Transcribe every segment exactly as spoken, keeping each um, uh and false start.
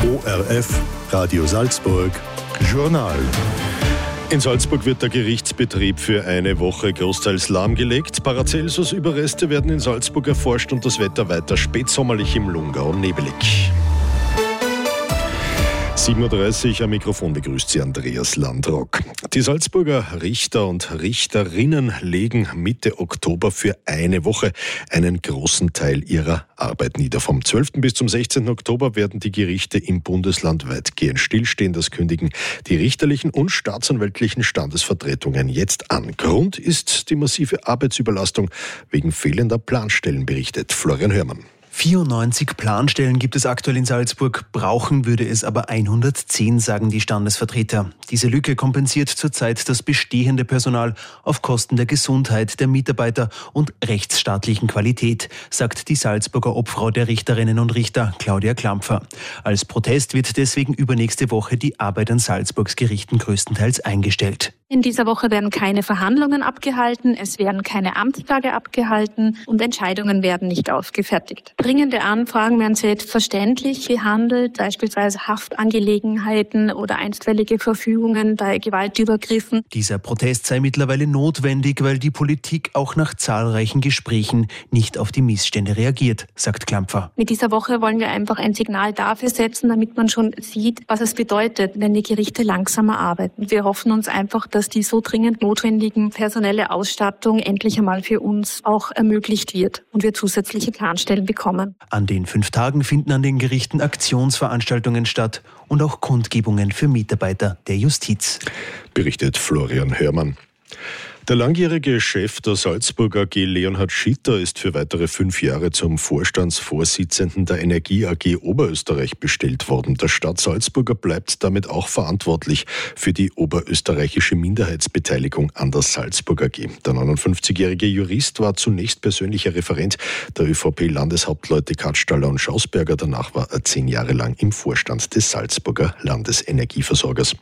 O R F, Radio Salzburg, Journal. In Salzburg wird der Gerichtsbetrieb für eine Woche großteils lahmgelegt. Paracelsus-Überreste werden in Salzburg erforscht und das Wetter weiter spätsommerlich im Lungau nebelig. sieben Uhr dreißig am Mikrofon begrüßt Sie Andreas Landrock. Die Salzburger Richter und Richterinnen legen Mitte Oktober für eine Woche einen großen Teil ihrer Arbeit nieder. Vom zwölften bis zum sechzehnten Oktober werden die Gerichte im Bundesland weitgehend stillstehen. Das kündigen die richterlichen und staatsanwältlichen Standesvertretungen jetzt an. Grund ist die massive Arbeitsüberlastung wegen fehlender Planstellen, berichtet Florian Hörmann. vierundneunzig Planstellen gibt es aktuell in Salzburg, brauchen würde es aber hundertzehn, sagen die Standesvertreter. Diese Lücke kompensiert zurzeit das bestehende Personal auf Kosten der Gesundheit der Mitarbeiter und rechtsstaatlichen Qualität, sagt die Salzburger Obfrau der Richterinnen und Richter, Claudia Klampfer. Als Protest wird deswegen übernächste Woche die Arbeit an Salzburgs Gerichten größtenteils eingestellt. In dieser Woche werden keine Verhandlungen abgehalten, es werden keine Amtstage abgehalten und Entscheidungen werden nicht ausgefertigt. Dringende Anfragen werden selbstverständlich behandelt, beispielsweise Haftangelegenheiten oder einstweilige Verfügungen bei Gewaltübergriffen. Dieser Protest sei mittlerweile notwendig, weil die Politik auch nach zahlreichen Gesprächen nicht auf die Missstände reagiert, sagt Klampfer. Mit dieser Woche wollen wir einfach ein Signal dafür setzen, damit man schon sieht, was es bedeutet, wenn die Gerichte langsamer arbeiten. Wir hoffen uns einfach, dass dass die so dringend notwendigen personelle Ausstattung endlich einmal für uns auch ermöglicht wird und wir zusätzliche Planstellen bekommen. An den fünf Tagen finden an den Gerichten Aktionsveranstaltungen statt und auch Kundgebungen für Mitarbeiter der Justiz. Berichtet Florian Hörmann. Der langjährige Chef der Salzburg A G, Leonhard Schitter, ist für weitere fünf Jahre zum Vorstandsvorsitzenden der Energie A G Oberösterreich bestellt worden. Der Stadt Salzburger bleibt damit auch verantwortlich für die oberösterreichische Minderheitsbeteiligung an der Salzburg A G. Der neunundfünfzigjährige Jurist war zunächst persönlicher Referent der ÖVP-Landeshauptleute Katstaller und Schausberger. Danach war er zehn Jahre lang im Vorstand des Salzburger Landesenergieversorgers.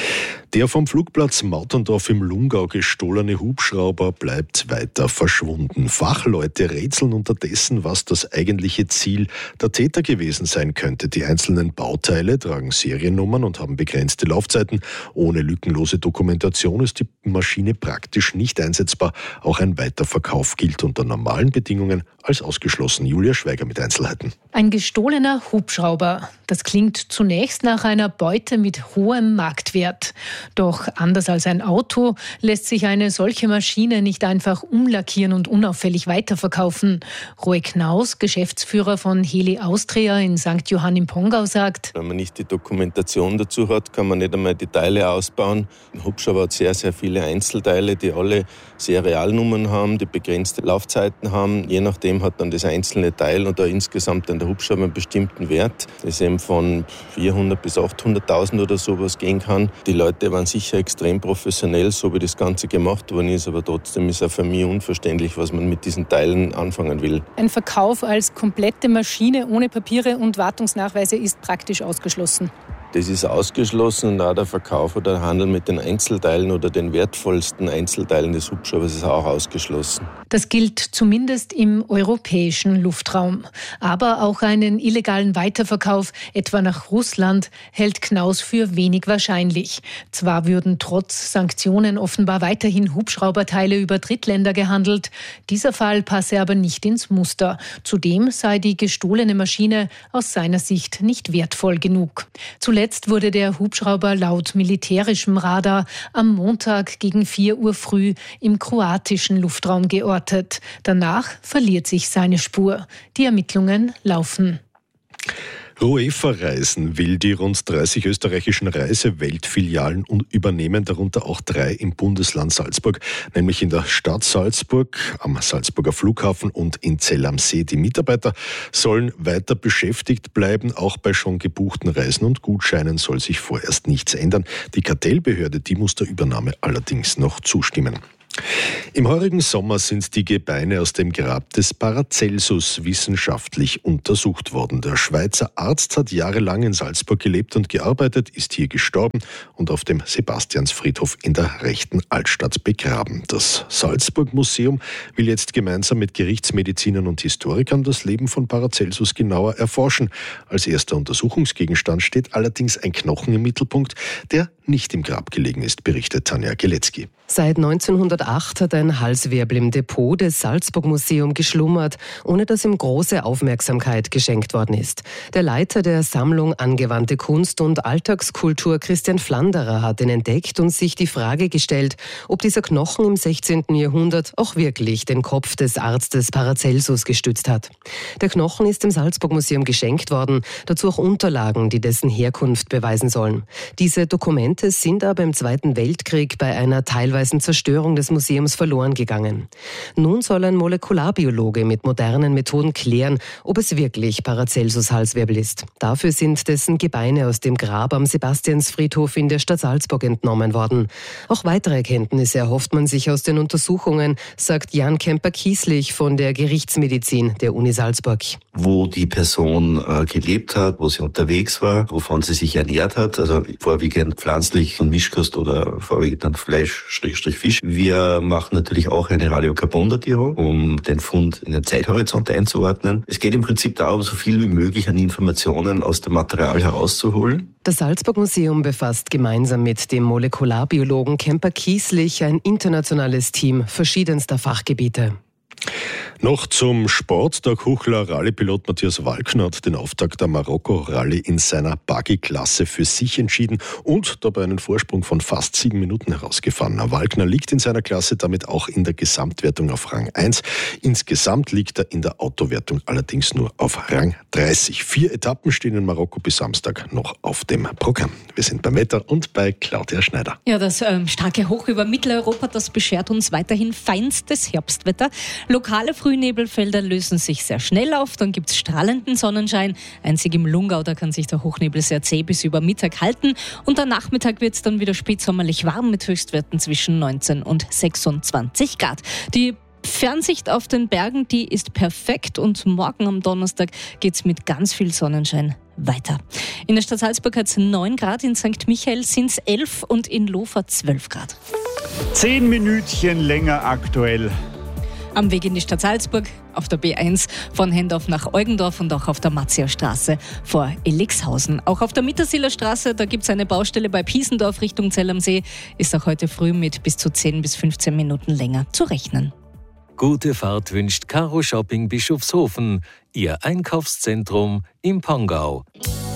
Der vom Flugplatz Mauterndorf im Lungau gestohlene Hubschrauber bleibt weiter verschwunden. Fachleute rätseln unterdessen, was das eigentliche Ziel der Täter gewesen sein könnte. Die einzelnen Bauteile tragen Seriennummern und haben begrenzte Laufzeiten. Ohne lückenlose Dokumentation ist die Maschine praktisch nicht einsetzbar. Auch ein Weiterverkauf gilt unter normalen Bedingungen als ausgeschlossen. Julia Schweiger mit Einzelheiten. Ein gestohlener Hubschrauber. Das klingt zunächst nach einer Beute mit hohem Marktwert. Doch anders als ein Auto lässt sich eine solche Maschine nicht einfach umlackieren und unauffällig weiterverkaufen. Roy Knaus, Geschäftsführer von Heli Austria in Sankt Johann im Pongau, sagt: Wenn man nicht die Dokumentation dazu hat, kann man nicht einmal die Teile ausbauen. Ein Hubschrauber hat sehr, sehr viele Einzelteile, die alle Serialnummern haben, die begrenzte Laufzeiten haben. Je nachdem hat dann das einzelne Teil und da insgesamt dann der Hubschrauber einen bestimmten Wert, das eben von vierhundert bis achthunderttausend oder sowas gehen kann. Die Leute waren sicher extrem professionell, so wie das Ganze gemacht worden ist, aber trotzdem ist auch für mich unverständlich, was man mit diesen Teilen anfangen will. Ein Verkauf als komplette Maschine ohne Papiere und Wartungsnachweise ist praktisch ausgeschlossen. Das ist ausgeschlossen und auch der Verkauf oder der Handel mit den Einzelteilen oder den wertvollsten Einzelteilen des Hubschraubers ist auch ausgeschlossen. Das gilt zumindest im europäischen Luftraum. Aber auch einen illegalen Weiterverkauf, etwa nach Russland, hält Knaus für wenig wahrscheinlich. Zwar würden trotz Sanktionen offenbar weiterhin Hubschrauberteile über Drittländer gehandelt. Dieser Fall passe aber nicht ins Muster. Zudem sei die gestohlene Maschine aus seiner Sicht nicht wertvoll genug. Zuletzt wurde der Hubschrauber laut militärischem Radar am Montag gegen vier Uhr früh im kroatischen Luftraum geortet. Danach verliert sich seine Spur. Die Ermittlungen laufen. UEFA Reisen will die rund dreißig österreichischen Reiseweltfilialen übernehmen, darunter auch drei im Bundesland Salzburg, nämlich in der Stadt Salzburg, am Salzburger Flughafen und in Zell am See. Die Mitarbeiter sollen weiter beschäftigt bleiben, auch bei schon gebuchten Reisen und Gutscheinen soll sich vorerst nichts ändern. Die Kartellbehörde, die muss der Übernahme allerdings noch zustimmen. Im heurigen Sommer sind die Gebeine aus dem Grab des Paracelsus wissenschaftlich untersucht worden. Der Schweizer Arzt hat jahrelang in Salzburg gelebt und gearbeitet, ist hier gestorben und auf dem Sebastiansfriedhof in der rechten Altstadt begraben. Das Salzburg-Museum will jetzt gemeinsam mit Gerichtsmedizinern und Historikern das Leben von Paracelsus genauer erforschen. Als erster Untersuchungsgegenstand steht allerdings ein Knochen im Mittelpunkt, der nicht im Grab gelegen ist, berichtet Tanja Geletzky. Seit neunzehnhundertacht hat ein Halswirbel im Depot des Salzburg-Museum geschlummert, ohne dass ihm große Aufmerksamkeit geschenkt worden ist. Der Leiter der Sammlung Angewandte Kunst und Alltagskultur, Christian Flanderer, hat ihn entdeckt und sich die Frage gestellt, ob dieser Knochen im sechzehnten Jahrhundert auch wirklich den Kopf des Arztes Paracelsus gestützt hat. Der Knochen ist dem Salzburg-Museum geschenkt worden, dazu auch Unterlagen, die dessen Herkunft beweisen sollen. Diese Dokumente sind aber im Zweiten Weltkrieg bei einer teilweise Zerstörung des Museums verloren gegangen. Nun soll ein Molekularbiologe mit modernen Methoden klären, ob es wirklich Paracelsus Halswirbel ist. Dafür sind dessen Gebeine aus dem Grab am Sebastiansfriedhof in der Stadt Salzburg entnommen worden. Auch weitere Erkenntnisse erhofft man sich aus den Untersuchungen, sagt Jan Kemper-Kieslich von der Gerichtsmedizin der Uni Salzburg. Wo die Person äh, gelebt hat, wo sie unterwegs war, wovon sie sich ernährt hat, also vorwiegend pflanzlich und Mischkost oder vorwiegend dann Fleisch, Fisch. Wir machen natürlich auch eine Radiokarbondatierung, um den Fund in den Zeithorizont einzuordnen. Es geht im Prinzip darum, so viel wie möglich an Informationen aus dem Material herauszuholen. Das Salzburg-Museum befasst gemeinsam mit dem Molekularbiologen Kemper-Kieslich ein internationales Team verschiedenster Fachgebiete. Noch zum Sport. Der Kuchler Rallye-Pilot Matthias Walkner hat den Auftakt der Marokko-Rallye in seiner Buggy-Klasse für sich entschieden und dabei einen Vorsprung von fast sieben Minuten herausgefahren. Walkner liegt in seiner Klasse damit auch in der Gesamtwertung auf Rang eins. Insgesamt liegt er in der Autowertung allerdings nur auf Rang dreißig. Vier Etappen stehen in Marokko bis Samstag noch auf dem Programm. Wir sind beim Wetter und bei Claudia Schneider. Ja, das ähm, starke Hoch über Mitteleuropa, das beschert uns weiterhin feinstes Herbstwetter. Lokale Frühnebelfelder lösen sich sehr schnell auf, dann gibt es strahlenden Sonnenschein. Einzig im Lungau, da kann sich der Hochnebel sehr zäh bis über Mittag halten. Und am Nachmittag wird es dann wieder spätsommerlich warm mit Höchstwerten zwischen neunzehn und sechsundzwanzig Grad. Die Fernsicht auf den Bergen, die ist perfekt und morgen am Donnerstag geht es mit ganz viel Sonnenschein weiter. In der Stadt Salzburg hat es neun Grad, in Sankt Michael sind es elf und in Lofer zwölf Grad. Zehn Minütchen länger aktuell. Am Weg in die Stadt Salzburg, auf der B eins von Hendorf nach Eugendorf und auch auf der Matzia-Straße vor Elixhausen. Auch auf der Mittersiler Straße, da gibt es eine Baustelle bei Piesendorf Richtung Zell am See, ist auch heute früh mit bis zu zehn bis fünfzehn Minuten länger zu rechnen. Gute Fahrt wünscht Caro Shopping Bischofshofen, Ihr Einkaufszentrum im Pongau.